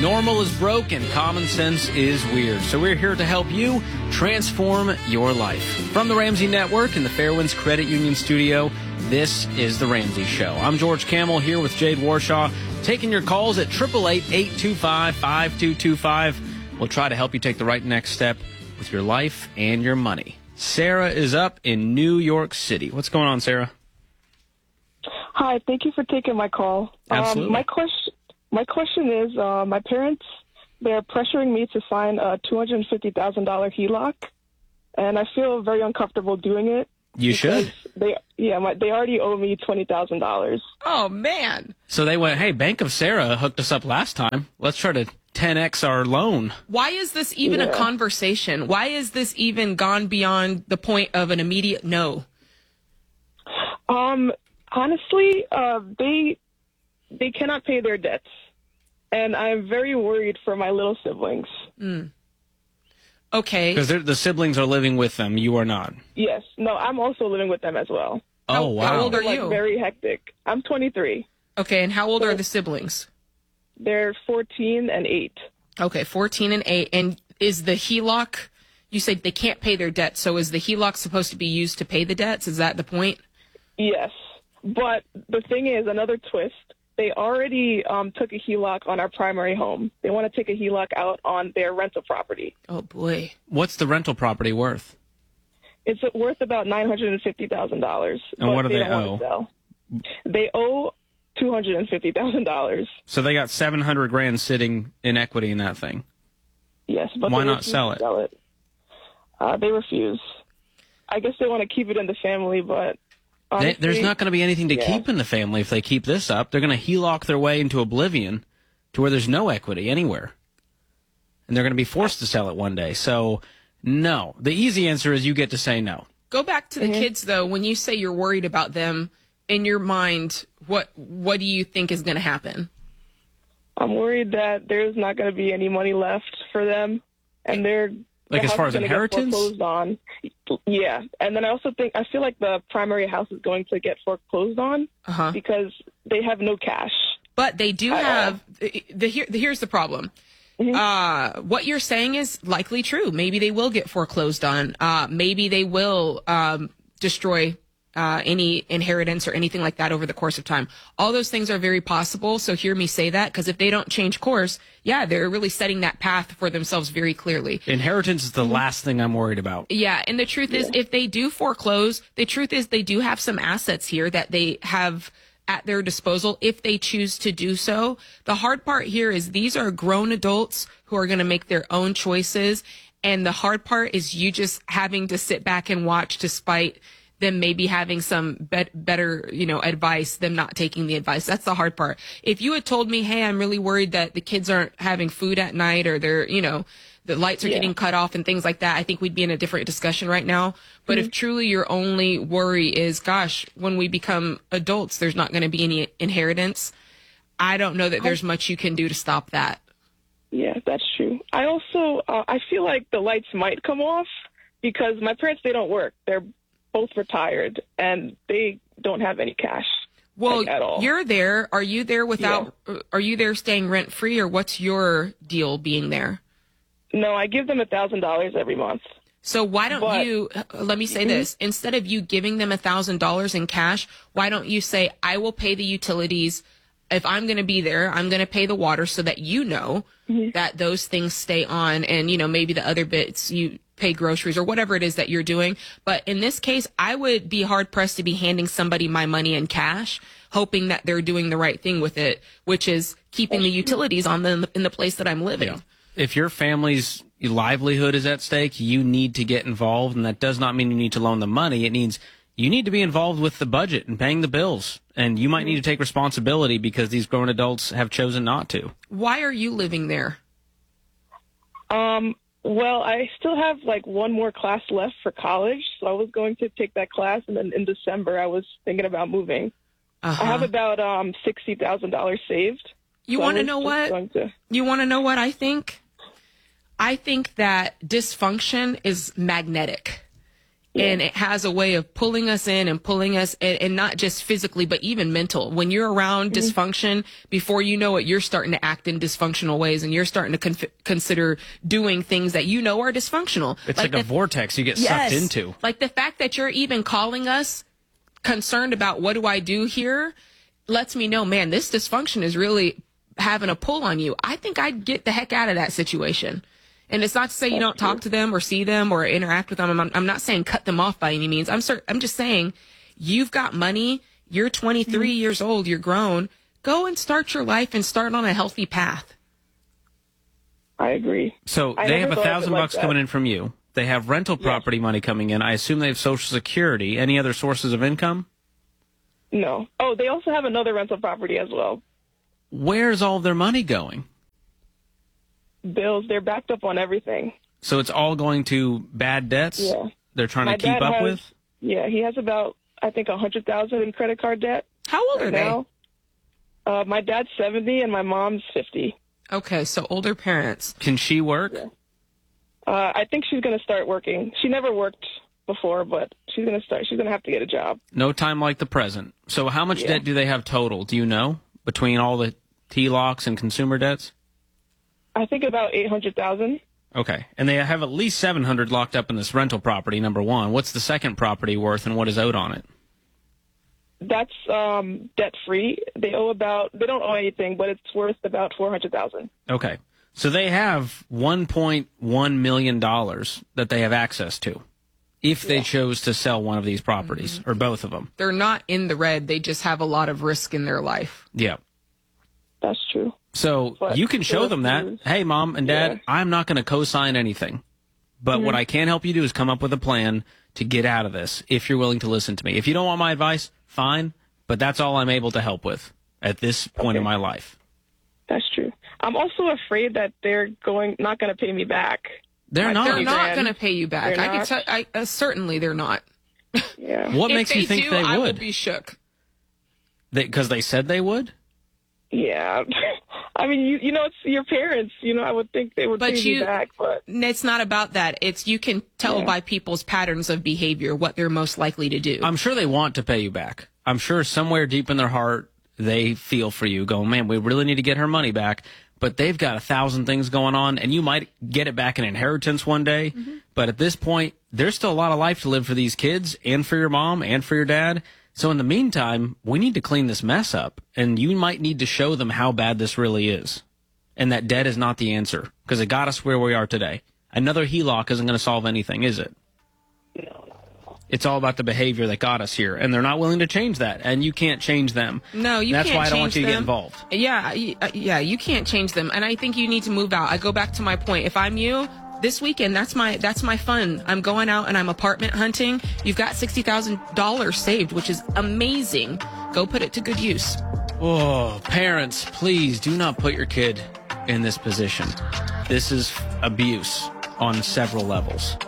Normal is broke and common sense is weird. So we're here to help you transform your life. From the Ramsey Network and the Fairwinds Credit Union Studio, this is The Ramsey Show. I'm George Kamel here with Jade Warshaw, taking your calls at 888-825-5225. We'll try to help you take the right next step with your life and your money. Sarah is up in New York City. What's going on, Sarah? Hi, thank you for taking my call. Absolutely. My question is, my parents, they're pressuring me to sign a $250,000 HELOC, and I feel very uncomfortable doing it. You should. They already owe me $20,000. Oh, man. So they went, hey, Bank of Sarah hooked us up last time. Let's try to 10X our loan. Why is this even a conversation? Why is this even gone beyond the point of an immediate no? Honestly, they cannot pay their debts, and I'm very worried for my little siblings. Okay. Because the siblings are living with them. You are not. Yes. No, I'm also living with them as well. Oh, wow. How old are Like, you? very hectic. I'm 23. Okay, and how old are the siblings? They're 14 and 8. Okay, 14 and 8. And is the HELOC, you said they can't pay their debt, so is the HELOC supposed to be used to pay the debts? Is that the point? Yes. But the thing is, another twist, they already took a HELOC on our primary home. They want to take a HELOC out on their rental property. Oh, boy. What's the rental property worth? It's worth about $950,000. And what do they don't want to sell. They owe $250,000. So they got $700,000 sitting in equity in that thing. Yes, but why they not refuse sell to it? Sell it. They refuse. I guess they want to keep it in the family, but honestly, There's not going to be anything to keep in the family if they keep this up. They're going to HELOC their way into oblivion to where there's no equity anywhere. And they're going to be forced to sell it one day. So, no. The easy answer is you get to say no. Go back to the kids, though. When you say you're worried about them, in your mind, what do you think is going to happen? I'm worried that there's not going to be any money left for them, and they're Like as far as inheritance? Foreclosed on. Yeah, and then I feel like the primary house is going to get foreclosed on because they have no cash. But they do have. Here's the problem. What you're saying is likely true. Maybe they will get foreclosed on. Maybe they will destroy any inheritance or anything like that over the course of time. All those things are very possible. So hear me say that, because if they don't change course, they're really setting that path for themselves very clearly. Inheritance is the last thing I'm worried about. Yeah. And the truth is, if they do foreclose, the truth is they do have some assets here that they have at their disposal if they choose to do so. The hard part here is these are grown adults who are going to make their own choices. And the hard part is you just having to sit back and watch, despite them maybe having some better, advice, them not taking the advice. That's the hard part. If you had told me, hey, I'm really worried that the kids aren't having food at night, or they're, the lights are getting cut off and things like that, I think we'd be in a different discussion right now. But if truly your only worry is, gosh, when we become adults, there's not going to be any inheritance, I don't know that there's much you can do to stop that. Yeah, that's true. I also, I feel like the lights might come off because my parents, they don't work. They're both retired, and they don't have any cash. Well, at all. You're there. Are you there without? Are you there staying rent free, or what's your deal being there? No, I give them $1,000 every month. So why don't you? Let me say this: instead of you giving them $1,000 in cash, why don't you say, "I will pay the utilities. If I'm going to be there, I'm going to pay the water, so that that those things stay on, and maybe the other bits you pay groceries or whatever it is that you're doing." But in this case, I would be hard pressed to be handing somebody my money in cash, hoping that they're doing the right thing with it, which is keeping the utilities on in the place that I'm living. Yeah. If your family's livelihood is at stake, you need to get involved, and that does not mean you need to loan them money. It means you need to be involved with the budget and paying the bills, and you might need to take responsibility because these grown adults have chosen not to. Why are you living there? Well, I still have one more class left for college, so I was going to take that class, and then in December I was thinking about moving. I have about $60,000 saved. You want to know what? You want to know what I think? I think that dysfunction is magnetic. And it has a way of pulling us in and pulling us, and not just physically, but even mental. When you're around dysfunction, before you know it, you're starting to act in dysfunctional ways, and you're starting to consider doing things that you know are dysfunctional. It's like a vortex you get sucked into. Like the fact that you're even calling us concerned about what do I do here lets me know, man, this dysfunction is really having a pull on you. I think I'd get the heck out of that situation. And it's not to say you don't talk to them or see them or interact with them. I'm not saying cut them off by any means. I'm just saying you've got money. You're 23 years old. You're grown. Go and start your life and start on a healthy path. I agree. So they have $1,000 coming in from you. They have rental property money coming in. I assume they have Social Security. Any other sources of income? No. Oh, they also have another rental property as well. Where's all their money going? Bills. They're backed up on everything. So it's all going to bad debts? Yeah. They're trying to keep up with? Yeah, he has about, I think, $100,000 in credit card debt. How old are they? My dad's 70 and my mom's 50. Okay, so older parents. Can she work? Yeah. I think she's going to start working. She never worked before, but she's going to start. She's going to have to get a job. No time like the present. So how much debt do they have total? Do you know, between all the TLOCs and consumer debts? I think about $800,000. Okay. And they have at least $700 locked up in this rental property, number one. What's the second property worth and what is owed on it? That's debt-free. They don't owe anything, but it's worth about $400,000. Okay. So they have $1.1 million that they have access to if they chose to sell one of these properties, or both of them. They're not in the red. They just have a lot of risk in their life. Yeah. That's true. So you can show them that, hey, Mom and Dad, I'm not going to co-sign anything. But what I can help you do is come up with a plan to get out of this if you're willing to listen to me. If you don't want my advice, fine. But that's all I'm able to help with at this point in my life. That's true. I'm also afraid that they're not going to pay me back. They're not. They're not going to pay you back. Certainly they're not. Yeah. What makes you think they would? I would be shook. Because they said they would? Yeah. I mean, it's your parents. I would think they would pay me back, but it's not about that. It's you can tell by people's patterns of behavior what they're most likely to do. I'm sure they want to pay you back. I'm sure somewhere deep in their heart they feel for you, going, man, we really need to get her money back. But they've got 1,000 things going on, and you might get it back in inheritance one day. But at this point, there's still a lot of life to live for these kids and for your mom and for your dad. So in the meantime, we need to clean this mess up, and you might need to show them how bad this really is, and that debt is not the answer, because it got us where we are today. Another HELOC isn't going to solve anything, is it? No. It's all about the behavior that got us here, and they're not willing to change that, and you can't change them. No, you can't. That's why I don't want you to them. get involved. Yeah, you can't change them, and I think you need to move out. I go back to my point. If I'm you, this weekend, that's my fun. I'm going out and I'm apartment hunting. You've got $60,000 saved, which is amazing. Go put it to good use. Oh, parents, please do not put your kid in this position. This is abuse on several levels.